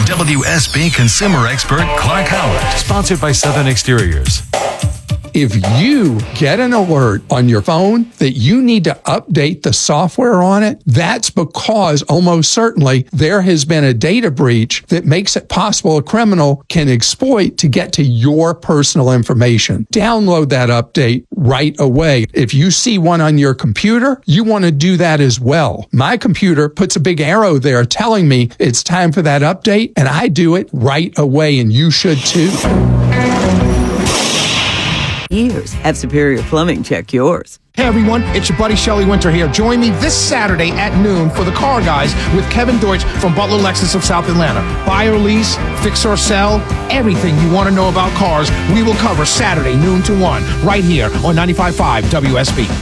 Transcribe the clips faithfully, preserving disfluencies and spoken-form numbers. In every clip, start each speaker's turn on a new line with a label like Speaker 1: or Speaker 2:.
Speaker 1: W S B consumer expert Clark Howard.
Speaker 2: Sponsored by Southern Exteriors.
Speaker 3: If you get an alert on your phone that you need to update the software on it, that's because almost certainly there has been a data breach that makes it possible a criminal can exploit to get to your personal information. Download that update right away. If you see one on your computer, you want to do that as well. My computer puts a big arrow there telling me it's time for that update, and I do it right away, and you should too.
Speaker 4: Years. Have Superior Plumbing check yours.
Speaker 5: Hey everyone, it's your buddy Shelley Winter here. Join me this Saturday at noon for the Car Guys with Kevin Deutsch from Butler Lexus of South Atlanta. Buy or lease, fix or sell, everything you want to know about cars, we will cover Saturday noon to one, right here on ninety-five point five W S B.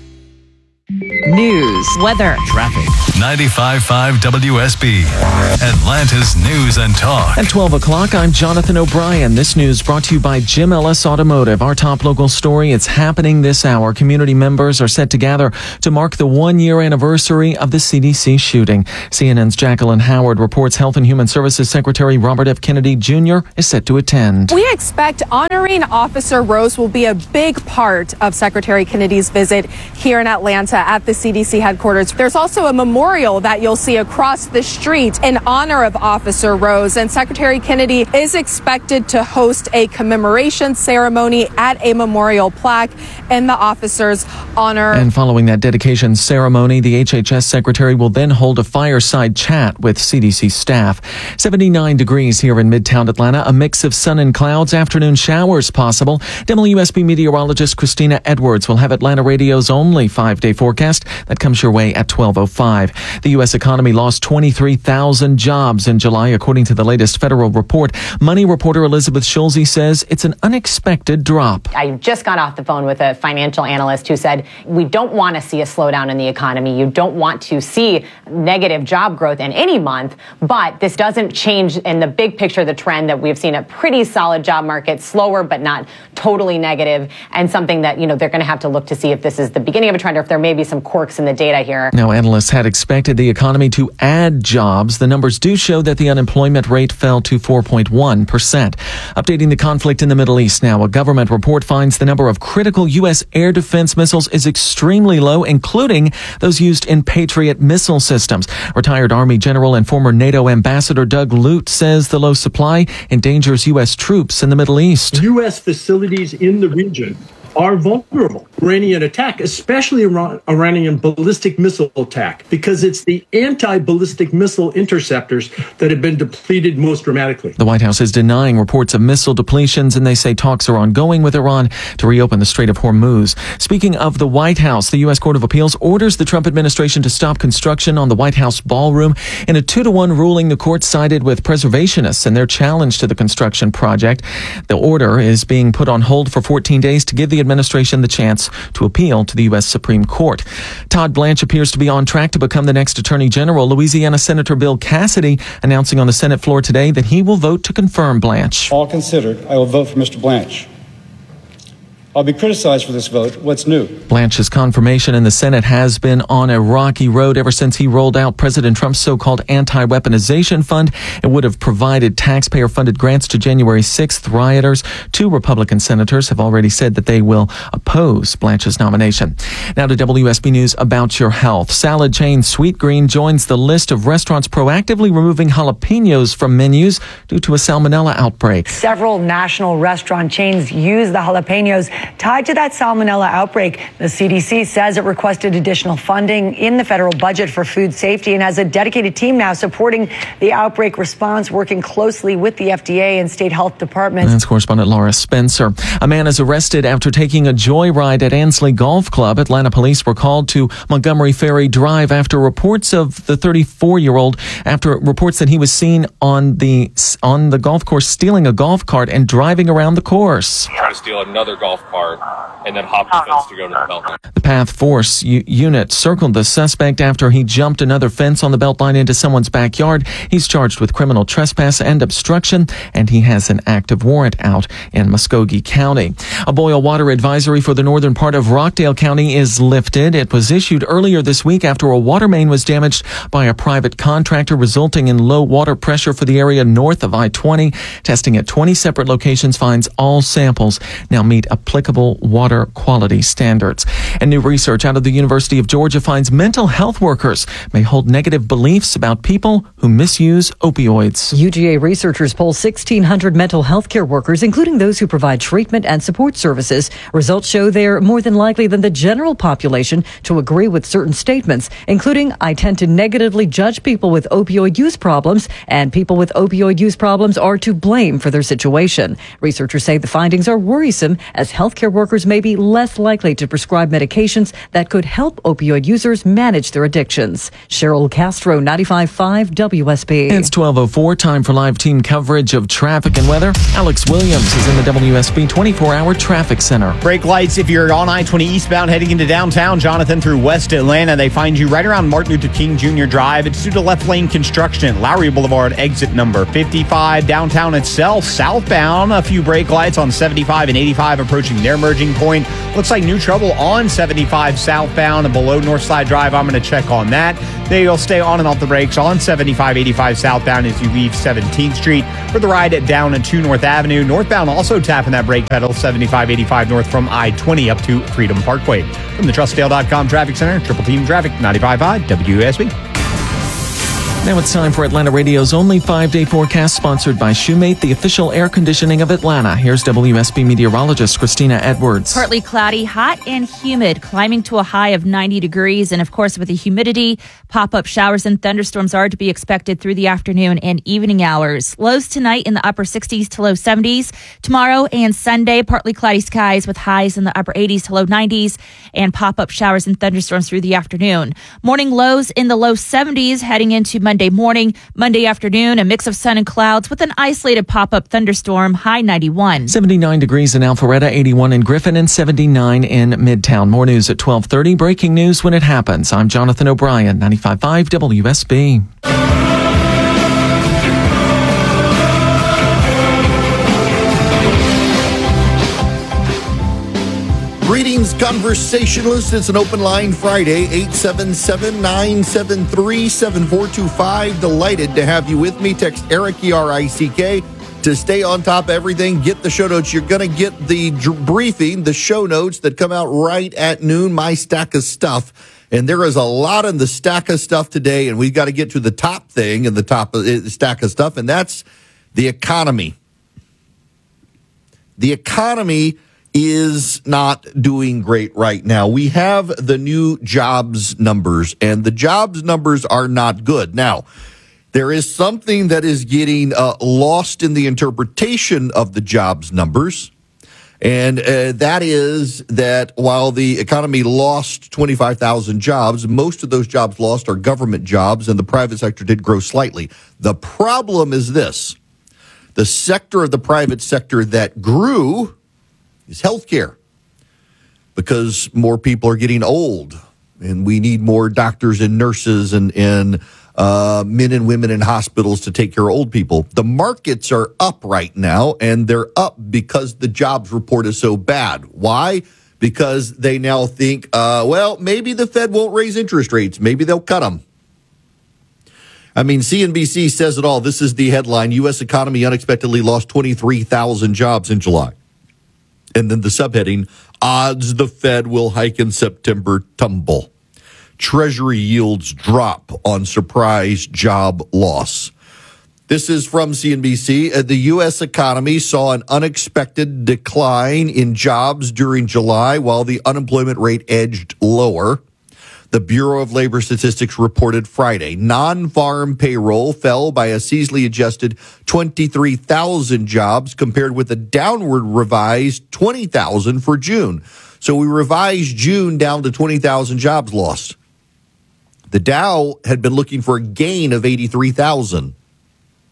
Speaker 4: News, weather,
Speaker 2: Traffic.
Speaker 1: ninety-five point five W S B, Atlanta's News and Talk.
Speaker 6: At twelve o'clock, I'm Jonathan O'Brien. This news brought to you by Jim Ellis Automotive. Our top local story, it's happening this hour. Community members are set to gather to mark the one-year anniversary of the C D C shooting. C N N's Jacqueline Howard reports Health and Human Services Secretary Robert F. Kennedy Junior is set to attend.
Speaker 7: We expect honoring Officer Rose will be a big part of Secretary Kennedy's visit here in Atlanta at the C D C headquarters. There's also a memorial that you'll see across the street in honor of Officer Rose, and Secretary Kennedy is expected to host a commemoration ceremony at a memorial plaque in the officer's honor.
Speaker 6: And following that dedication ceremony, the H H S Secretary will then hold a fireside chat with C D C staff. seventy-nine degrees here in Midtown Atlanta, a mix of sun and clouds, afternoon showers possible. W S B meteorologist Christina Edwards will have Atlanta Radio's only five-day forecast that comes your way at twelve oh five. The U S economy lost twenty-three thousand jobs in July, according to the latest federal report. Money reporter Elizabeth Schulze says it's an unexpected drop.
Speaker 8: I just got off the phone with a financial analyst who said we don't want to see a slowdown in the economy. You don't want to see negative job growth in any month, but this doesn't change in the big picture the trend that we've seen a pretty solid job market, slower but not totally negative, and something that, you know, they're going to have to look to see if this is the beginning of a trend or if there may be some quirks in the data here.
Speaker 6: Now, analysts had expected the economy to add jobs. The numbers do show that the unemployment rate fell to four point one percent. Updating the conflict in the Middle East now, a government report finds the number of critical U S air defense missiles is extremely low, including those used in Patriot missile systems. Retired Army General and former NATO Ambassador Doug Lute says the low supply endangers U S troops in the Middle East.
Speaker 9: U S facilities in the region are vulnerable to Iranian attack, especially Iran- Iranian ballistic missile attack, because it's the anti-ballistic missile interceptors that have been depleted most dramatically.
Speaker 6: The White House is denying reports of missile depletions, and they say talks are ongoing with Iran to reopen the Strait of Hormuz. Speaking of the White House, the U S Court of Appeals orders the Trump administration to stop construction on the White House ballroom. In a two to one ruling, the court sided with preservationists in their challenge to the construction project. The order is being put on hold for fourteen days to give the administration the chance to appeal to the U S Supreme Court. Todd Blanche appears to be on track to become the next Attorney General. Louisiana Senator Bill Cassidy announcing on the Senate floor today that he will vote to confirm Blanche.
Speaker 10: All considered, I will vote for Mister Blanche. I'll be criticized for this vote. What's new?
Speaker 6: Blanche's confirmation in the Senate has been on a rocky road ever since he rolled out President Trump's so-called anti-weaponization fund. It would have provided taxpayer-funded grants to January sixth rioters. Two Republican senators have already said that they will oppose Blanche's nomination. Now to W S B News about your health. Salad chain Sweetgreen joins the list of restaurants proactively removing jalapenos from menus due to a salmonella outbreak.
Speaker 11: Several national restaurant chains use the jalapenos tied to that salmonella outbreak. The C D C says it requested additional funding in the federal budget for food safety and has a dedicated team now supporting the outbreak response, working closely with the F D A and state health departments.
Speaker 6: That's correspondent Laura Spencer. A man is arrested after taking a joyride at Ansley Golf Club. Atlanta police were called to Montgomery Ferry Drive after reports of the thirty-four-year-old, after reports that he was seen on the on the golf course stealing a golf cart and driving around the course.
Speaker 12: Trying to steal another golf part and then hop the fence to go to the Beltline.
Speaker 6: The Path Force u- unit circled the suspect after he jumped another fence on the Beltline into someone's backyard. He's charged with criminal trespass and obstruction, and he has an active warrant out in Muskogee County. A boil water advisory for the northern part of Rockdale County is lifted. It was issued earlier this week after a water main was damaged by a private contractor, resulting in low water pressure for the area north of I twenty. Testing at twenty separate locations finds all samples now meet applicable water quality standards. And new research out of the University of Georgia finds mental health workers may hold negative beliefs about people who misuse opioids.
Speaker 13: U G A researchers poll sixteen hundred mental health care workers, including those who provide treatment and support services. Results show they're more than likely than the general population to agree with certain statements, including I tend to negatively judge people with opioid use problems, and people with opioid use problems are to blame for their situation. Researchers say the findings are worrisome, as healthcare workers may be less likely to prescribe medications that could help opioid users manage their addictions. Cheryl Castro, ninety-five point five W S B.
Speaker 6: It's twelve oh four, time for live team coverage of traffic and weather. Alex Williams is in the W S B twenty-four hour traffic center.
Speaker 14: Brake lights if you're on I twenty eastbound heading into downtown, Jonathan, through West Atlanta. They find you right around Martin Luther King Junior Drive. It's due to left lane construction. Lowry Boulevard exit number fifty-five. Downtown itself, southbound, a few brake lights on seventy-five and eighty-five approaching their merging point. Looks like new trouble on seventy-five southbound and below Northside Drive. I'm going to check on that. They'll stay on and off the brakes on seventy-five, eighty-five southbound as you leave seventeenth Street. For the ride down to North Avenue. Northbound also tapping that brake pedal, seventy-five, eighty-five north from I twenty up to Freedom Parkway. From the Trust Dale dot com Traffic Center, Triple Team Traffic, ninety-five point five W S B.
Speaker 6: Now it's time for Atlanta Radio's only five-day forecast, sponsored by Shoemate, the official air conditioning of Atlanta. Here's W S B meteorologist Christina Edwards.
Speaker 15: Partly cloudy, hot and humid, climbing to a high of ninety degrees. And of course, with the humidity, pop-up showers and thunderstorms are to be expected through the afternoon and evening hours. Lows tonight in the upper sixties to low seventies. Tomorrow and Sunday, partly cloudy skies with highs in the upper eighties to low nineties and pop-up showers and thunderstorms through the afternoon. Morning lows in the low seventies heading into Monday morning. Monday afternoon, a mix of sun and clouds with an isolated pop-up thunderstorm, high ninety-one.
Speaker 6: seventy-nine degrees in Alpharetta, eighty-one in Griffin, and seventy-nine in Midtown. More news at twelve thirty. Breaking news when it happens. I'm Jonathan O'Brien, ninety-five point five W S B.
Speaker 16: Greetings, conversationalists. It's an open line Friday, eight seven seven, nine seven three, seven four two five. Delighted to have you with me. Text Eric, E R I C K, to stay on top of everything. Get the show notes. You're going to get the dr- briefing, the show notes that come out right at noon, my stack of stuff. And there is a lot in the stack of stuff today, and we've got to get to the top thing in the top of the stack of stuff, and that's the economy. The economy is not doing great right now. We have the new jobs numbers, and the jobs numbers are not good. Now, there is something that is getting uh, lost in the interpretation of the jobs numbers, and uh, that is that while the economy lost twenty-five thousand jobs, most of those jobs lost are government jobs, and the private sector did grow slightly. The problem is this: the sector of the private sector that grew is healthcare, because more people are getting old, and we need more doctors and nurses and, and uh, men and women in hospitals to take care of old people. The markets are up right now, and they're up because the jobs report is so bad. Why? Because they now think, uh, well, maybe the Fed won't raise interest rates. Maybe they'll cut them. I mean, C N B C says it all. This is the headline: U S economy unexpectedly lost twenty-three thousand jobs in July. And then the subheading: odds the Fed will hike in September tumble. Treasury yields drop on surprise job loss. This is from C N B C. The U S economy saw an unexpected decline in jobs during July, while the unemployment rate edged lower. The Bureau of Labor Statistics reported Friday non-farm payroll fell by a seasonally adjusted twenty-three thousand jobs, compared with a downward revised twenty thousand for June. So we revised June down to twenty thousand jobs lost. The Dow had been looking for a gain of eighty-three thousand.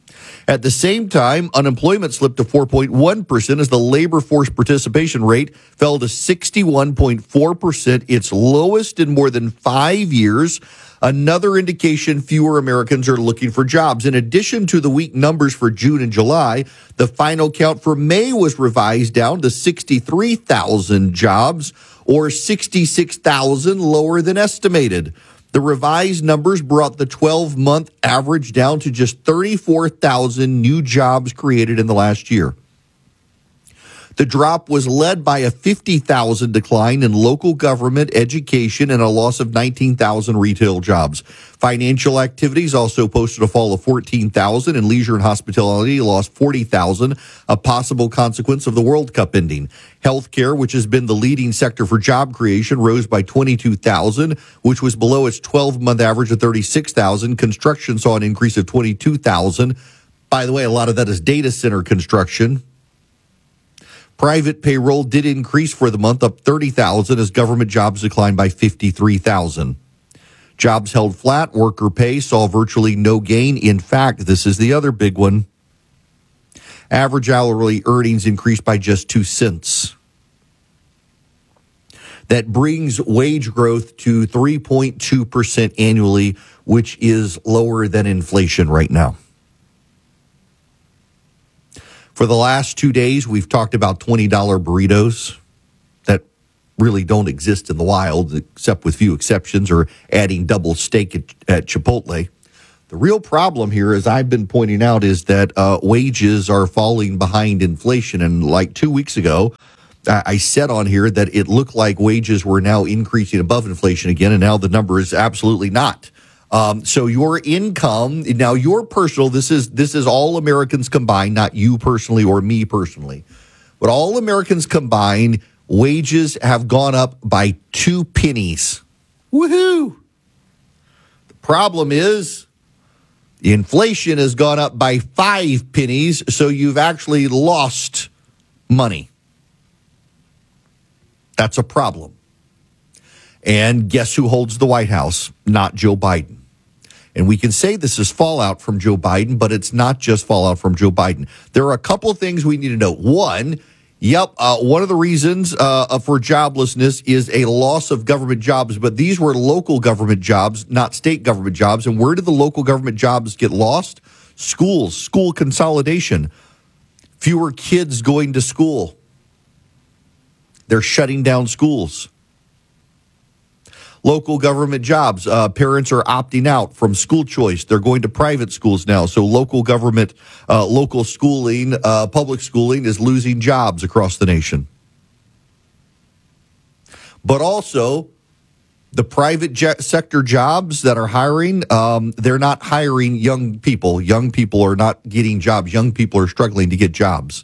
Speaker 16: At the same time, unemployment slipped to four point one percent as the labor force participation rate fell to sixty-one point four percent, its lowest in more than five years. Another indication fewer Americans are looking for jobs. In addition to the weak numbers for June and July, the final count for May was revised down to sixty-three thousand jobs, or sixty-six thousand lower than estimated. The revised numbers brought the twelve-month average down to just thirty-four thousand new jobs created in the last year. The drop was led by a fifty thousand decline in local government, education, and a loss of nineteen thousand retail jobs. Financial activities also posted a fall of fourteen thousand, and leisure and hospitality lost forty thousand, a possible consequence of the World Cup ending. Healthcare, which has been the leading sector for job creation, rose by twenty-two thousand, which was below its twelve-month average of thirty-six thousand. Construction saw an increase of twenty-two thousand. By the way, a lot of that is data center construction. Private payroll did increase for the month, up thirty thousand, as government jobs declined by fifty-three thousand. Jobs held flat. Worker pay saw virtually no gain. In fact, this is the other big one. Average hourly earnings increased by just two cents. That brings wage growth to three point two percent annually, which is lower than inflation right now. For the last two days, we've talked about twenty dollar burritos that really don't exist in the wild, except with few exceptions, or adding double steak at, at Chipotle. The real problem here, as I've been pointing out, is that uh, wages are falling behind inflation. And like two weeks ago, I, I said on here that it looked like wages were now increasing above inflation again, and now the number is absolutely not. Um, so your income, now your personal, this is this is all Americans combined, not you personally or me personally, but all Americans combined, wages have gone up by two pennies. Woohoo! The problem is inflation has gone up by five pennies, so you've actually lost money. That's a problem. And guess who holds the White House? Not Joe Biden. And we can say this is fallout from Joe Biden, but it's not just fallout from Joe Biden. There are a couple of things we need to know. One, yep, uh, one of the reasons uh, for joblessness is a loss of government jobs, but these were local government jobs, not state government jobs. And where did the local government jobs get lost? Schools, school consolidation, fewer kids going to school. They're shutting down schools. Local government jobs. Uh, parents are opting out from school choice. They're going to private schools now. So local government, uh, local schooling, uh, public schooling is losing jobs across the nation. But also, the private jet sector jobs that are hiring, um, they're not hiring young people. Young people are not getting jobs. Young people are struggling to get jobs.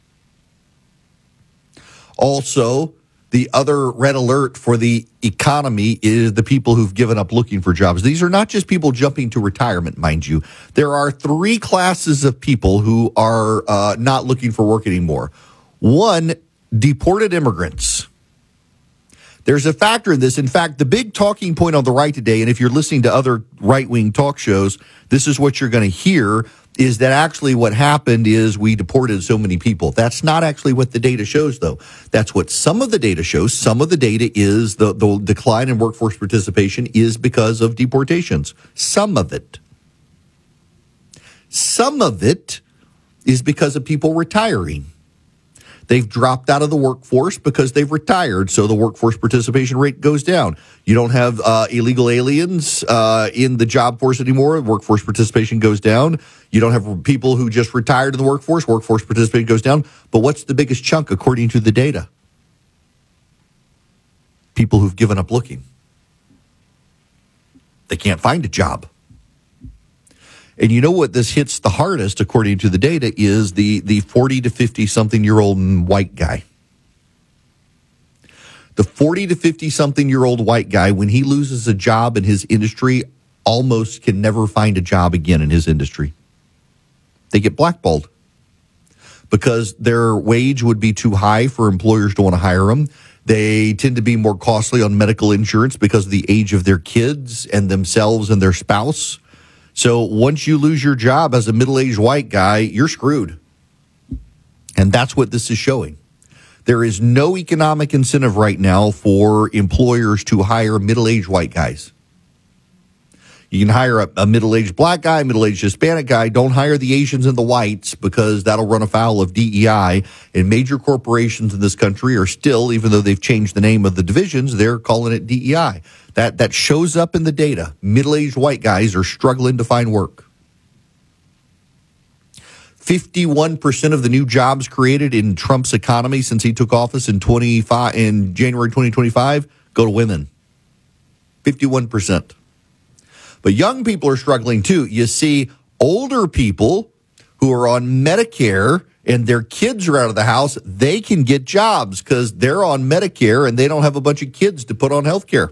Speaker 16: Also, the other red alert for the economy is the people who've given up looking for jobs. These are not just people jumping to retirement, mind you. There are three classes of people who are uh, not looking for work anymore. One, deported immigrants. There's a factor in this. In fact, the big talking point on the right today, and if you're listening to other right-wing talk shows, this is what you're going to hear, is that actually what happened is we deported so many people. That's not actually what the data shows, though. That's what some of the data shows. Some of the data is the, the decline in workforce participation is because of deportations. Some of it. Some of it is because of people retiring. They've dropped out of the workforce because they've retired, so the workforce participation rate goes down. You don't have uh, illegal aliens uh, in the job force anymore. Workforce participation goes down. You don't have people who just retired in the workforce. Workforce participation goes down. But what's the biggest chunk according to the data? People who've given up looking. They can't find a job. And you know what this hits the hardest, according to the data, is the, the forty to fifty-something-year-old white guy. The forty to fifty-something-year-old white guy, when he loses a job in his industry, almost can never find a job again in his industry. They get blackballed because their wage would be too high for employers to want to hire them. They tend to be more costly on medical insurance because of the age of their kids and themselves and their spouse. So once you lose your job as a middle-aged white guy, you're screwed. And that's what this is showing. There is no economic incentive right now for employers to hire middle-aged white guys. You can hire a, a middle-aged black guy, middle-aged Hispanic guy. Don't hire the Asians and the whites because that'll run afoul of D E I. And major corporations in this country are still, even though they've changed the name of the divisions, they're calling it D E I. That, that shows up in the data. Middle-aged white guys are struggling to find work. fifty-one percent of the new jobs created in Trump's economy since he took office in twenty-five in January twenty twenty-five go to women. fifty-one percent. But young people are struggling too. You see, older people who are on Medicare and their kids are out of the house, they can get jobs because they're on Medicare and they don't have a bunch of kids to put on health care.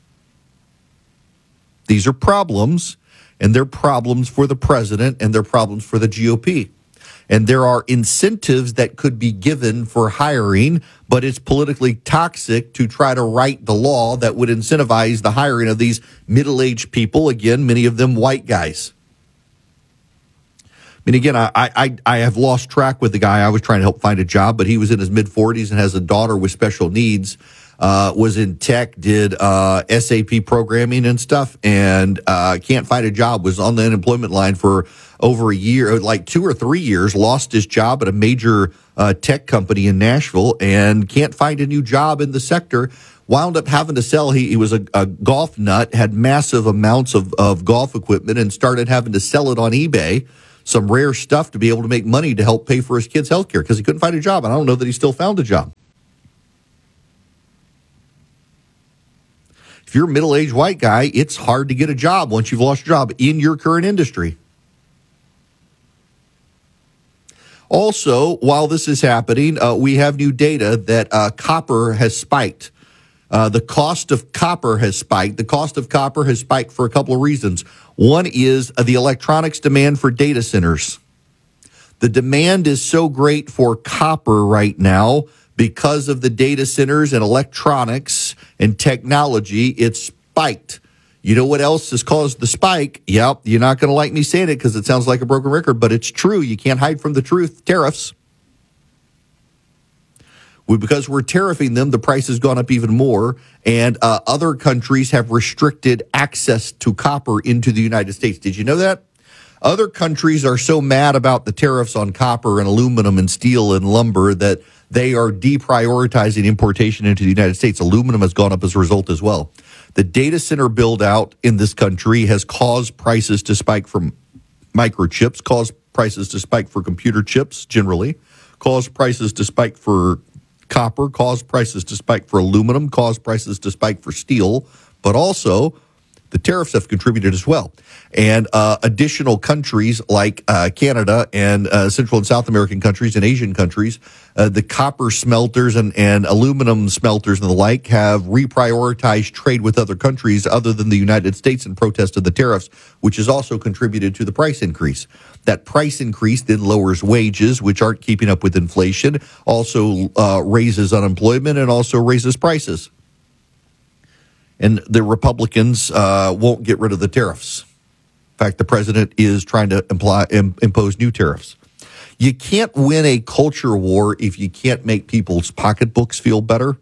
Speaker 16: These are problems, and they're problems for the president and they're problems for the G O P. And there are incentives that could be given for hiring, but it's politically toxic to try to write the law that would incentivize the hiring of these middle-aged people, again, many of them white guys. I mean, again, I, I, I have lost track with the guy. I was trying to help find a job, but he was in his mid-forties and has a daughter with special needs, uh, was in tech, did uh, S A P programming and stuff, and uh, can't find a job, was on the unemployment line for over a year, like two or three years, lost his job at a major uh, tech company in Nashville and can't find a new job in the sector. Wound up having to sell. He, he was a, a golf nut, had massive amounts of, of golf equipment and started having to sell it on eBay, some rare stuff to be able to make money to help pay for his kids' health care because he couldn't find a job. And I don't know that he still found a job. If you're a middle-aged white guy, it's hard to get a job once you've lost your job in your current industry. Also, while this is happening, uh, we have new data that uh, copper has spiked. Uh, the cost of copper has spiked. The cost of copper has spiked for a couple of reasons. One is uh, the electronics demand for data centers. The demand is so great for copper right now because of the data centers and electronics and technology. It's spiked. You know what else has caused the spike? Yep, you're not going to like me saying it because it sounds like a broken record, but it's true. You can't hide from the truth. Tariffs. We, because we're tariffing them, the price has gone up even more, and uh, other countries have restricted access to copper into the United States. Did you know that? Other countries are so mad about the tariffs on copper and aluminum and steel and lumber that they are deprioritizing importation into the United States. Aluminum has gone up as a result as well. The data center build out in this country has caused prices to spike for microchips, caused prices to spike for computer chips generally, caused prices to spike for copper, caused prices to spike for aluminum, caused prices to spike for steel, but also the tariffs have contributed as well. And uh, additional countries like uh, Canada and uh, Central and South American countries and Asian countries, uh, the copper smelters and, and aluminum smelters and the like have reprioritized trade with other countries other than the United States in protest of the tariffs, which has also contributed to the price increase. That price increase then lowers wages, which aren't keeping up with inflation, also uh, raises unemployment and also raises prices. And the Republicans uh, won't get rid of the tariffs. In fact, the president is trying to imply, im- impose new tariffs. You can't win a culture war if you can't make people's pocketbooks feel better.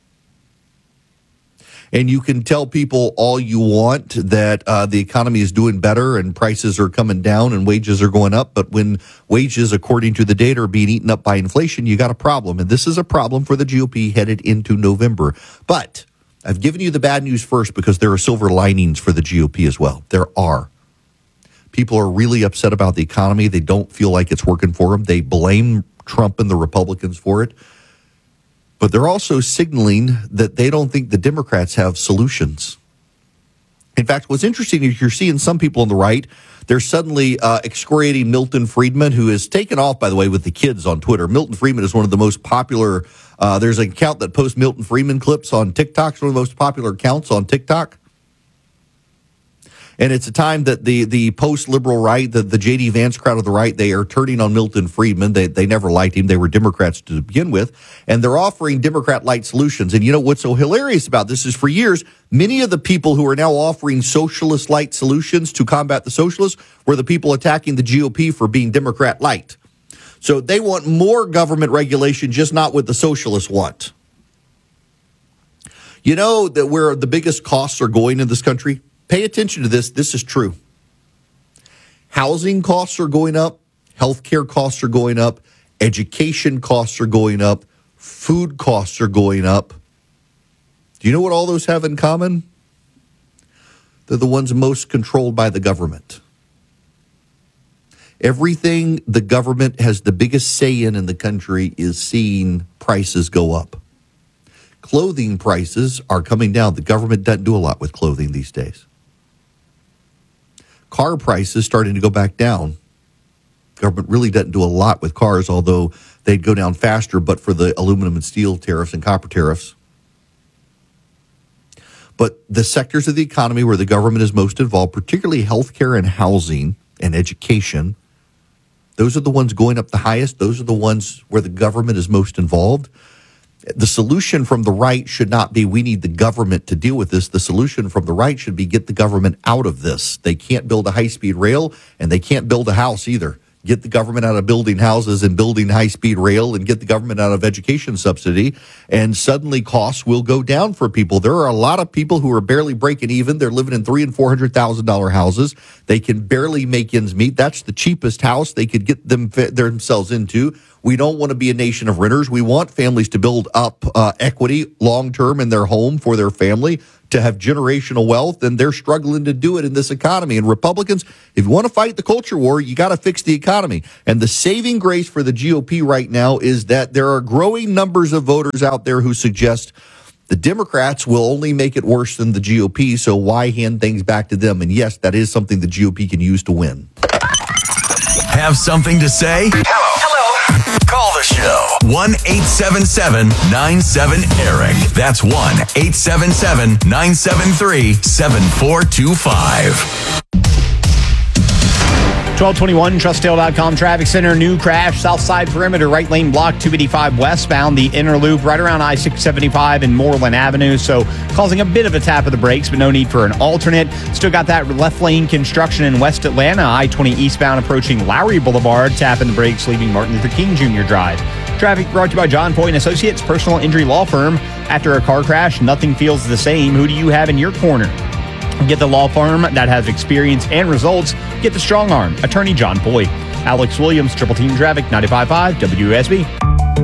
Speaker 16: And you can tell people all you want that uh, the economy is doing better and prices are coming down and wages are going up. But when wages, according to the data, are being eaten up by inflation, you got a problem. And this is a problem for the G O P headed into November. But I've given you the bad news first because there are silver linings for the G O P as well. There are. People are really upset about the economy. They don't feel like it's working for them. They blame Trump and the Republicans for it. But they're also signaling that they don't think the Democrats have solutions. In fact, what's interesting is you're seeing some people on the right, they're suddenly uh, excoriating Milton Friedman, who has taken off, by the way, with the kids on Twitter. Milton Friedman is one of the most popular. Uh, there's an account that posts Milton Friedman clips on TikTok. It's one of the most popular accounts on TikTok. And it's a time that the the post-liberal right, the, the J D. Vance crowd of the right, they are turning on Milton Friedman. They they never liked him. They were Democrats to begin with. And they're offering Democrat-light solutions. And you know what's so hilarious about this is for years, many of the people who are now offering socialist-light solutions to combat the socialists were the people attacking the G O P for being Democrat-light. So they want more government regulation, just not what the socialists want. You know that where the biggest costs are going in this country? Pay attention to this. This is true. Housing costs are going up. Healthcare costs are going up. Education costs are going up. Food costs are going up. Do you know what all those have in common? They're the ones most controlled by the government. Everything the government has the biggest say in in the country is seeing prices go up. Clothing prices are coming down. The government doesn't do a lot with clothing these days. Car prices starting to go back down. Government really doesn't do a lot with cars, although they'd go down faster, but for the aluminum and steel tariffs and copper tariffs. But the sectors of the economy where the government is most involved, particularly healthcare and housing and education, those are the ones going up the highest. Those are the ones where the government is most involved. The solution from the right should not be we need the government to deal with this. The solution from the right should be get the government out of this. They can't build a high-speed rail, and they can't build a house either. Get the government out of building houses and building high-speed rail, and get the government out of education subsidy, and suddenly costs will go down for people. There are a lot of people who are barely breaking even. They're living in three and four hundred thousand dollar houses. They can barely make ends meet. That's the cheapest house they could get them themselves into. We don't want to be a nation of renters. We want families to build up uh, equity long-term in their home for their family, to have generational wealth, and they're struggling to do it in this economy. And Republicans, if you want to fight the culture war, you got to fix the economy. And the saving grace for the G O P right now is that there are growing numbers of voters out there who suggest the Democrats will only make it worse than the G O P, so why hand things back to them? And yes, that is something the G O P can use to win.
Speaker 1: Have something to say? Hello. Hello. Call the show. one eight seven seven nine seven Eric. That's one eight seven seven nine seven three seven four two five.
Speaker 14: twelve twenty-one, trust tail dot com traffic center. New crash, south side perimeter, right lane block, two eighty-five westbound. The inner loop right around I six seventy-five and Moreland Avenue. So causing a bit of a tap of the brakes, but no need for an alternate. Still got that left lane construction in West Atlanta. I twenty eastbound approaching Lowry Boulevard. Tapping the brakes, leaving Martin Luther King Junior Drive. Traffic brought to you by John Foy and Associates, personal injury law firm. After a car crash, nothing feels the same. Who do you have in your corner? Get the law firm that has experience and results. Get the strong arm, attorney John Foy. Alex Williams, Triple Team Traffic, ninety-five point five W S B.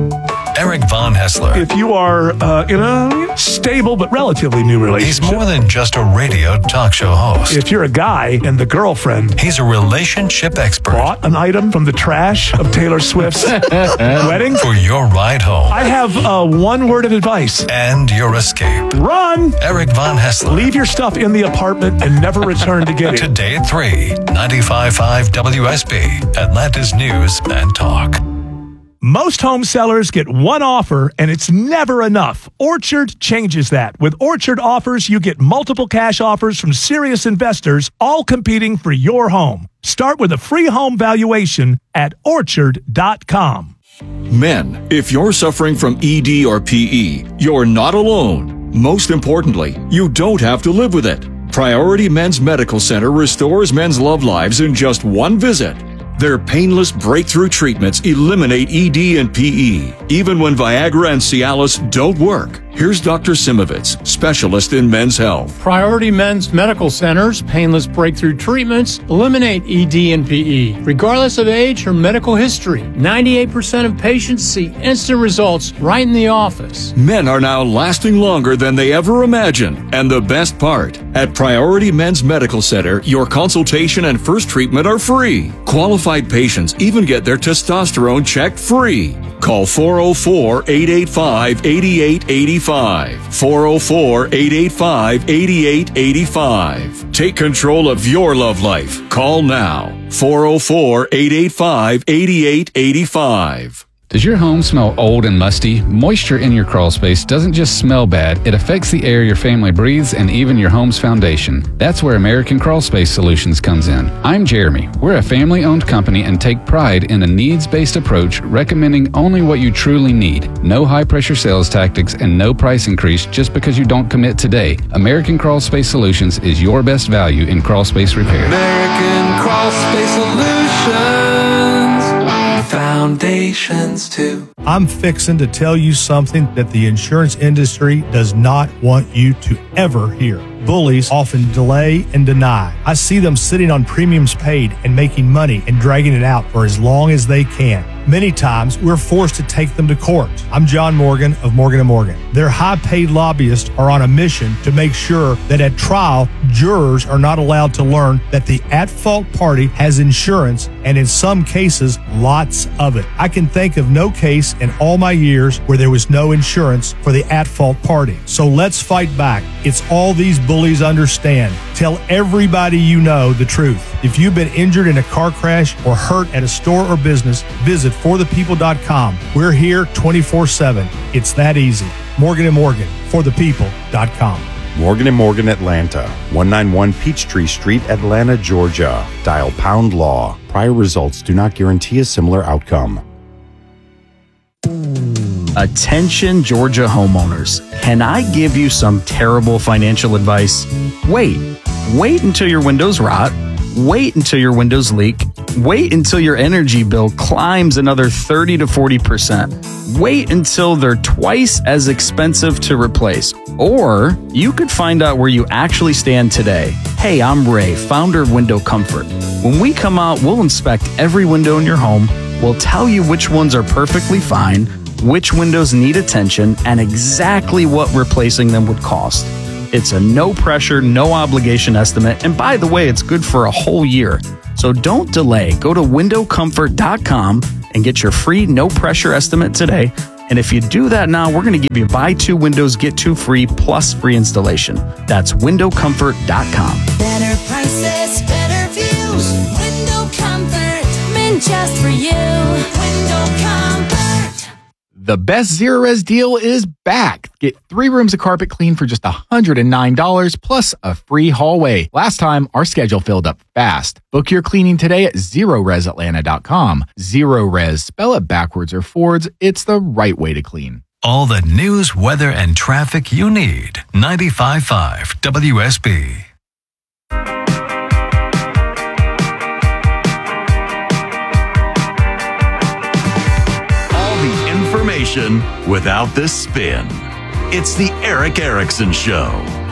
Speaker 1: Eric Von Hessler.
Speaker 17: If you are uh, in a stable but relatively new relationship.
Speaker 1: He's more than just a radio talk show host.
Speaker 17: If you're a guy and the girlfriend.
Speaker 1: He's a relationship expert.
Speaker 17: Bought an item from the trash of Taylor Swift's wedding.
Speaker 1: For your ride home.
Speaker 17: I have uh, one word of advice.
Speaker 1: And your escape.
Speaker 17: Run!
Speaker 1: Eric Von Hessler.
Speaker 17: Leave your stuff in the apartment and never return to get it.
Speaker 1: Today at three, ninety-five point five W S B, Atlanta's News and Talk.
Speaker 17: Most home sellers get one offer, and it's never enough. Orchard changes that. With Orchard offers, you get multiple cash offers from serious investors, all competing for your home. Start with a free home valuation at orchard dot com.
Speaker 18: Men, if you're suffering from E D or P E, you're not alone. Most importantly, you don't have to live with it. Priority Men's Medical Center restores men's love lives in just one visit. Their painless breakthrough treatments eliminate E D and P E, even when Viagra and Cialis don't work. Here's Doctor Simovitz, specialist in men's health.
Speaker 19: Priority Men's Medical Center's painless breakthrough treatments eliminate E D and P E, regardless of age or medical history. ninety-eight percent of patients see instant results right in the office.
Speaker 18: Men are now lasting longer than they ever imagined. And the best part, at Priority Men's Medical Center, your consultation and first treatment are free. Qualified patients even get their testosterone checked free. Call four oh four, eight eight five, eight eight eight five. four oh four, eight eight five, eight eight eight five. Take control of your love life. Call now. four oh four, eight eight five, eight eight eight five.
Speaker 20: Does your home smell old and musty? Moisture in your crawl space doesn't just smell bad, it affects the air your family breathes and even your home's foundation. That's where American Crawl Space Solutions comes in. I'm Jeremy. We're a family-owned company and take pride in a needs-based approach, recommending only what you truly need. No high-pressure sales tactics and no price increase just because you don't commit today. American Crawl Space Solutions is your best value in crawl space repair.
Speaker 21: American Crawl Space Solutions. Foundations too.
Speaker 17: I'm fixing to tell you something that the insurance industry does not want you to ever hear. Bullies often delay and deny. I see them sitting on premiums paid and making money and dragging it out for as long as they can. Many times, we're forced to take them to court. I'm John Morgan of Morgan and Morgan. Their high-paid lobbyists are on a mission to make sure that at trial, jurors are not allowed to learn that the at-fault party has insurance, and in some cases, lots of it. I can think of no case in all my years where there was no insurance for the at-fault party. So let's fight back. It's all these bullies understand. Tell everybody you know the truth. If you've been injured in a car crash or hurt at a store or business, visit for the people dot com. We're here twenty-four seven. It's that easy. Morgan and Morgan, for the people dot com.
Speaker 22: Morgan and Morgan Atlanta, one ninety-one Peachtree Street, Atlanta, Georgia. Dial pound law. Prior results do not guarantee a similar outcome.
Speaker 23: Attention, Georgia homeowners. Can I give you some terrible financial advice? Wait. Wait until your windows rot. Wait until your windows leak. Wait until your energy bill climbs another thirty to forty percent. Wait until they're twice as expensive to replace. Or you could find out where you actually stand today. Hey, I'm Ray, founder of Window Comfort. When we come out, we'll inspect every window in your home. We'll tell you which ones are perfectly fine, which windows need attention, and exactly what replacing them would cost. It's a no pressure, no obligation estimate. And by the way, it's good for a whole year. So don't delay. Go to window comfort dot com and get your free no pressure estimate today. And if you do that now, we're going to give you buy two windows, get two free plus free installation. That's window comfort dot com.
Speaker 24: Better prices, better views. Window Comfort, meant just for you. Window Comfort.
Speaker 25: The best Zerorez deal is back. Get three rooms of carpet clean for just one hundred nine dollars plus a free hallway. Last time, our schedule filled up fast. Book your cleaning today at zerorez atlanta dot com. Zerorez, spell it backwards or forwards. It's the right way to clean.
Speaker 2: All the news, weather, and traffic you need. ninety-five point five W S B.
Speaker 1: Without the spin. It's the Erick Erickson Show.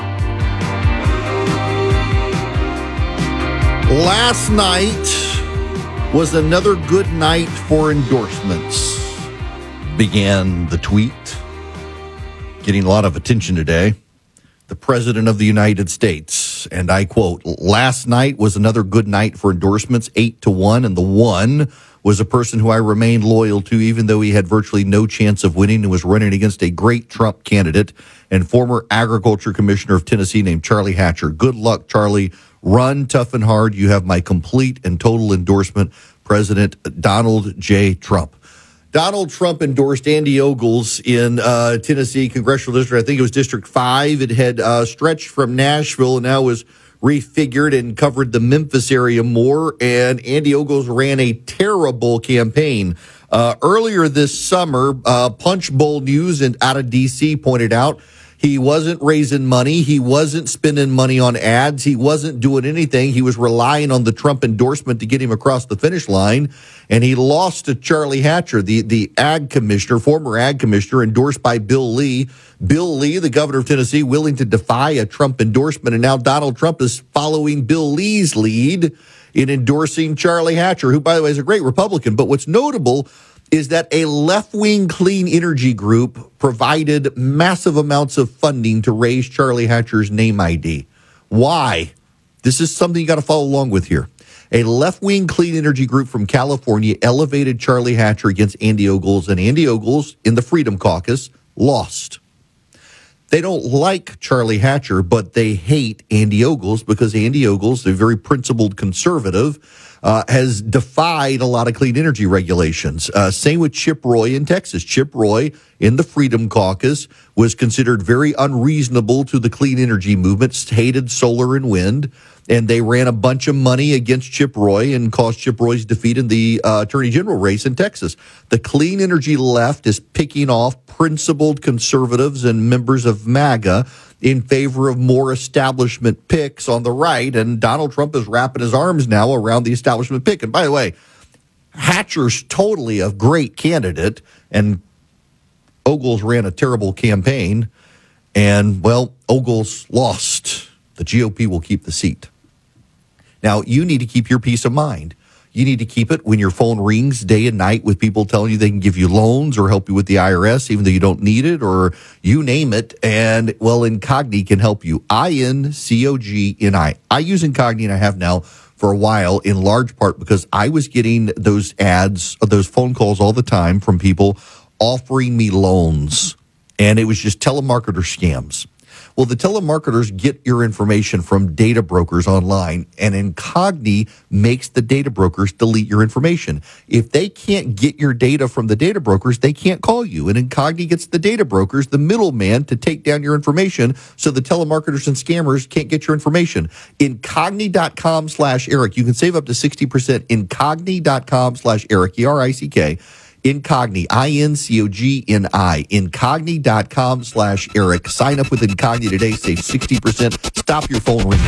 Speaker 16: Last night was another good night for endorsements. Began the tweet. Getting a lot of attention today. The President of the United States, and I quote, last night was another good night for endorsements, eight to one, and the one was a person who I remained loyal to, even though he had virtually no chance of winning and was running against a great Trump candidate and former Agriculture Commissioner of Tennessee named Charlie Hatcher. Good luck, Charlie. Run tough and hard. You have my complete and total endorsement, President Donald J. Trump. Donald Trump endorsed Andy Ogles in uh, Tennessee Congressional District. I think it was District five. It had uh, stretched from Nashville and now was refigured and covered the Memphis area more. And Andy Ogles ran a terrible campaign. Uh, earlier this summer, uh, Punch Bowl News and out of D C pointed out he wasn't raising money. He wasn't spending money on ads. He wasn't doing anything. He was relying on the Trump endorsement to get him across the finish line. And he lost to Charlie Hatcher, the, the ag commissioner, former ag commissioner, endorsed by Bill Lee. Bill Lee, the governor of Tennessee, willing to defy a Trump endorsement. And now Donald Trump is following Bill Lee's lead in endorsing Charlie Hatcher, who, by the way, is a great Republican. But what's notable is that a left-wing clean energy group provided massive amounts of funding to raise Charlie Hatcher's name I D. Why? This is something you got to follow along with here. A left-wing clean energy group from California elevated Charlie Hatcher against Andy Ogles, and Andy Ogles in the Freedom Caucus lost. They don't like Charlie Hatcher, but they hate Andy Ogles because Andy Ogles, a very principled conservative, uh, has defied a lot of clean energy regulations. Uh, same with Chip Roy in Texas. Chip Roy in the Freedom Caucus was considered very unreasonable to the clean energy movement, hated solar and wind, and they ran a bunch of money against Chip Roy and caused Chip Roy's defeat in the uh, Attorney General race in Texas. The clean energy left is picking off principled conservatives and members of MAGA in favor of more establishment picks on the right, and Donald Trump is wrapping his arms now around the establishment pick. And by the way, Hatcher's totally a great candidate, and Ogles ran a terrible campaign, and, well, Ogles lost. The G O P will keep the seat. Now, you need to keep your peace of mind. You need to keep it when your phone rings day and night with people telling you they can give you loans or help you with the I R S, even though you don't need it, or you name it. And, well, Incogni can help you. I N C O G N I. I use Incogni, and I have now for a while, in large part because I was getting those ads, those phone calls all the time from people offering me loans. And it was just telemarketer scams. Well, the telemarketers get your information from data brokers online, and Incogni makes the data brokers delete your information. If they can't get your data from the data brokers, they can't call you. And Incogni gets the data brokers, the middleman, to take down your information so the telemarketers and scammers can't get your information. Incogni.com slash Eric. You can save up to sixty percent. Incogni.com slash Eric, E R I C K. Incogni, I N C O G N I, Incogni.com slash Eric. Sign up with Incogni today, save sixty percent. Stop your phone ringing.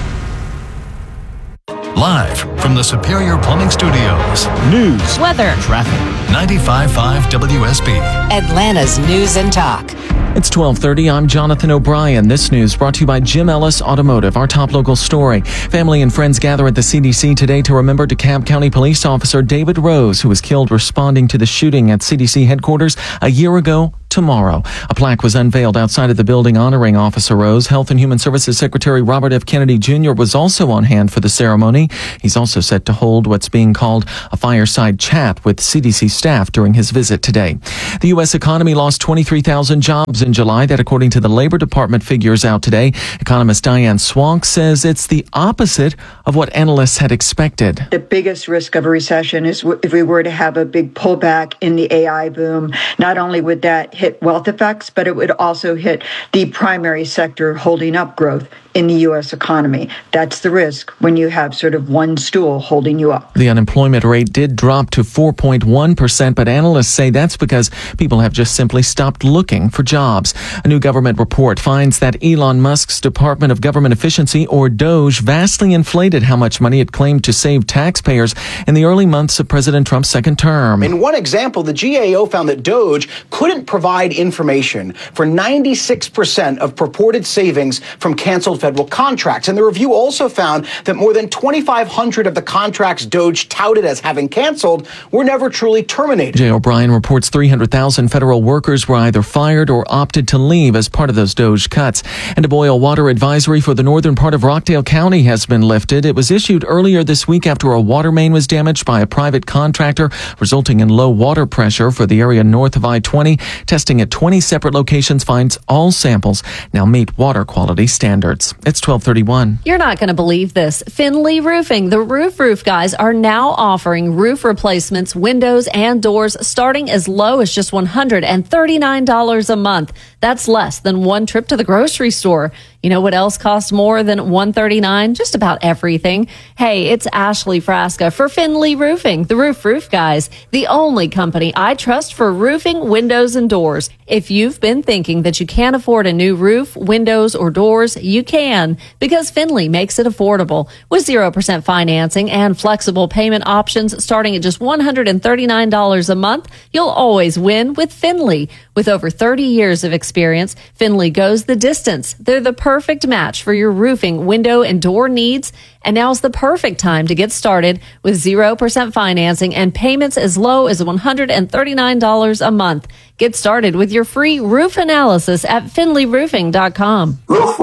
Speaker 2: Live from the Superior Plumbing Studios. News,
Speaker 15: weather,
Speaker 2: traffic. ninety-five point five W S B.
Speaker 3: Atlanta's News and Talk.
Speaker 6: It's twelve thirty. I'm Jonathan O'Brien. This news brought to you by Jim Ellis Automotive, our top local story. Family and friends gather at the C D C today to remember DeKalb County Police Officer David Rose, who was killed responding to the shooting at C D C headquarters a year ago tomorrow. A plaque was unveiled outside of the building honoring Officer Rose. Health and Human Services Secretary Robert F. Kennedy Junior was also on hand for the ceremony. He's also set to hold what's being called a fireside chat with C D C staff during his visit today. The U S economy lost twenty-three thousand jobs in July. That, according to the Labor Department figures out today. Economist Diane Swonk says it's the opposite of what analysts had expected.
Speaker 4: The biggest risk of a recession is if we were to have a big pullback in the A I boom. Not only would that hit wealth effects, but it would also hit the primary sector holding up growth in the U S economy. That's the risk when you have sort of one stool holding you up.
Speaker 6: The unemployment rate did drop to four point one percent, but analysts say that's because people have just simply stopped looking for jobs. A new government report finds that Elon Musk's Department of Government Efficiency, or DOGE, vastly inflated how much money it claimed to save taxpayers in the early months of President Trump's second term.
Speaker 5: In one example, the G A O found that DOGE couldn't provide information for ninety-six percent of purported savings from canceled federal contracts. And the review also found that more than twenty-five hundred of the contracts DOGE touted as having canceled were never truly terminated.
Speaker 6: Jay O'Brien reports three hundred thousand federal workers were either fired or opted to leave as part of those DOGE cuts. And a boil water advisory for the northern part of Rockdale County has been lifted. It was issued earlier this week after a water main was damaged by a private contractor, resulting in low water pressure for the area north of I twenty. Testing at twenty separate locations finds all samples now meet water quality standards. It's twelve thirty-one.
Speaker 7: You're not going to believe this. Finley Roofing, the Roof Roof guys, are now offering roof replacements, windows, and doors starting as low as just one hundred thirty-nine dollars a month. That's less than one trip to the grocery store. You know what else costs more than one hundred thirty-nine dollars? Just about everything. Hey, it's Ashley Frasca for Finley Roofing, the Roof Roof guys, the only company I trust for roofing, windows, and doors. If you've been thinking that you can't afford a new roof, windows, or doors, you can, because Finley makes it affordable. With zero percent financing and flexible payment options starting at just one hundred thirty-nine dollars a month, you'll always win with Finley. With over thirty years of experience, Finley goes the distance. They're the perfect match for your roofing, window, and door needs. And now's the perfect time to get started with zero percent financing and payments as low as one hundred thirty-nine dollars a month. Get started with your free roof analysis at finley roofing dot com.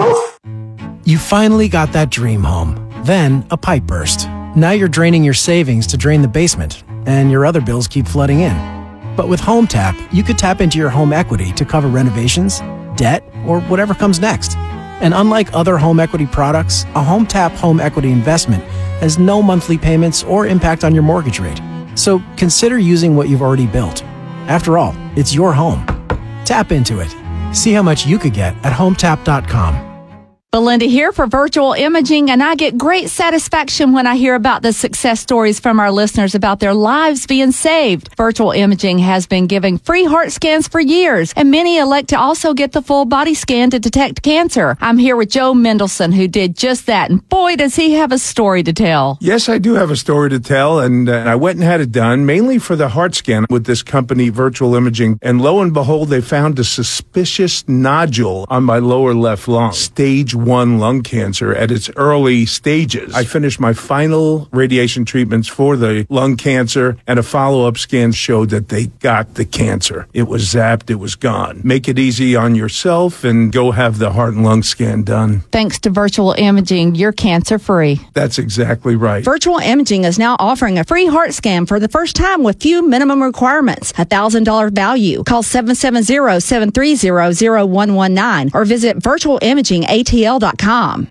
Speaker 8: You finally got that dream home. Then a pipe burst. Now you're draining your savings to drain the basement, and your other bills keep flooding in. But with HomeTap, you could tap into your home equity to cover renovations, debt, or whatever comes next. And unlike other home equity products, a HomeTap home equity investment has no monthly payments or impact on your mortgage rate. So consider using what you've already built. After all, it's your home. Tap into it. See how much you could get at home tap dot com.
Speaker 9: Belinda here for Virtual Imaging, and I get great satisfaction when I hear about the success stories from our listeners about their lives being saved. Virtual Imaging has been giving free heart scans for years, and many elect to also get the full body scan to detect cancer. I'm here with Joe Mendelson, who did just that, and boy, does he have a story to tell.
Speaker 10: Yes, I do have a story to tell, and uh, I went and had it done, mainly for the heart scan with this company, Virtual Imaging, and lo and behold, they found a suspicious nodule on my lower left lung, stage one lung cancer at its early stages. I finished my final radiation treatments for the lung cancer, and a follow-up scan showed that they got the cancer. It was zapped, it was gone. Make it easy on yourself and go have the heart and lung scan done.
Speaker 9: Thanks to Virtual Imaging, you're cancer-free.
Speaker 10: That's exactly right.
Speaker 9: Virtual Imaging is now offering a free heart scan for the first time with few minimum requirements. A one thousand dollars value. Call seven seven zero, seven three zero, zero one one nine or visit virtual imaging a t l dot com.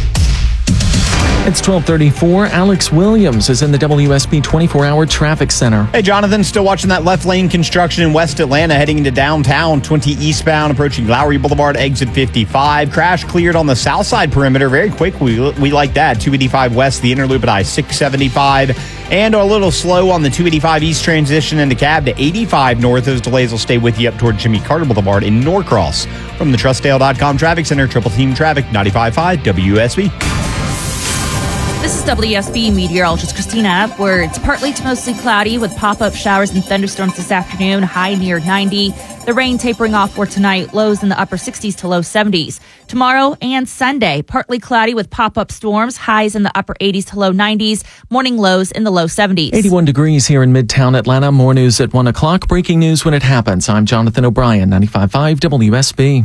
Speaker 6: It's twelve thirty-four. Alex Williams is in the W S B twenty-four hour traffic center.
Speaker 14: Hey, Jonathan, still watching that left lane construction in West Atlanta, heading into downtown, twenty eastbound, approaching Lowry Boulevard, exit fifty-five. Crash cleared on the south side perimeter very quick. We, we like that. two eighty-five west, the inner loop at I six seventy-five. And a little slow on the two eighty-five east transition into cab to eighty-five north. Those delays will stay with you up toward Jimmy Carter Boulevard in Norcross. From the Trustdale dot com Traffic Center, Triple Team Traffic, ninety-five point five W S B.
Speaker 15: This is W S B meteorologist Christina Edwards. Partly to mostly cloudy with pop-up showers and thunderstorms this afternoon, high near ninety. The rain tapering off for tonight, lows in the upper sixties to low seventies. Tomorrow and Sunday, partly cloudy with pop-up storms, highs in the upper eighties to low nineties, morning lows in the low seventies.
Speaker 6: eighty-one degrees here in Midtown Atlanta. More news at one o'clock. Breaking news when it happens. I'm Jonathan O'Brien, ninety-five point five W S B.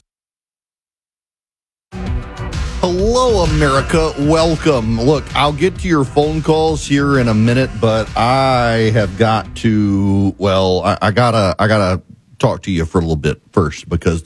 Speaker 16: Hello, America. Welcome. Look, I'll get to your phone calls here in a minute, but I have got to, well, I, I gotta, I gotta talk to you for a little bit first, because